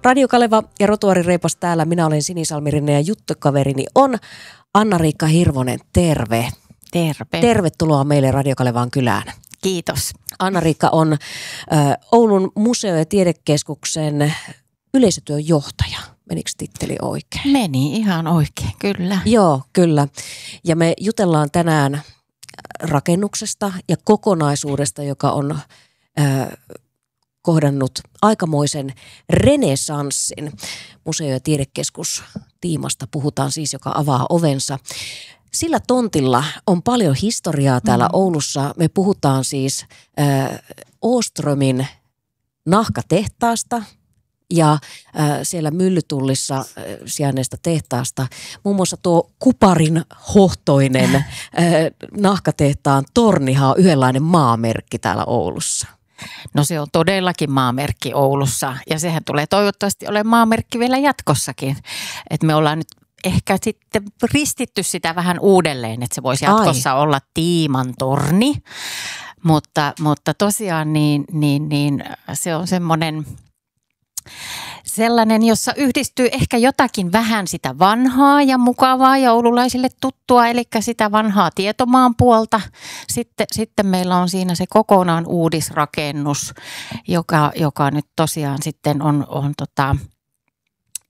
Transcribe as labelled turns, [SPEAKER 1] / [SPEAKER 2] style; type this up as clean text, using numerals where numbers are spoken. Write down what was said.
[SPEAKER 1] Radio Kaleva ja Rotuari Reipas täällä. Minä olen Sini Salmirinne ja juttukaverini on Anna-Riikka Hirvonen. Terve.
[SPEAKER 2] Terve.
[SPEAKER 1] Tervetuloa meille Radio Kalevaan kylään.
[SPEAKER 2] Kiitos.
[SPEAKER 1] Anna-Riikka on Oulun museo- ja tiedekeskuksen yleisötyön johtaja. Menikö titteli oikein?
[SPEAKER 2] Meni ihan oikein, kyllä.
[SPEAKER 1] Joo, kyllä. Ja me jutellaan tänään rakennuksesta ja kokonaisuudesta, joka on kohdannut aikamoisen renesanssin. Museo- ja tiedekeskus tiimasta puhutaan siis, joka avaa ovensa. Sillä tontilla on paljon historiaa täällä Oulussa. Me puhutaan siis Åströmin nahkatehtaasta ja siellä Myllytullissa sijainneesta tehtaasta. Muun muassa tuo kuparin hohtoinen nahkatehtaan tornihan on yhdenlainen maamerkki täällä Oulussa.
[SPEAKER 2] No se on todellakin maamerkki Oulussa ja sehän tulee toivottavasti olemaan maamerkki vielä jatkossakin. Et me ollaan nyt ehkä sitten ristitty sitä vähän uudelleen, että se voisi jatkossa olla Tiimantorni, mutta tosiaan niin se on sellainen, jossa yhdistyy ehkä jotakin vähän sitä vanhaa ja mukavaa ja oululaisille tuttua, eli sitä vanhaa Tietomaan puolta. Sitten meillä on siinä se kokonaan uudisrakennus, joka nyt tosiaan sitten on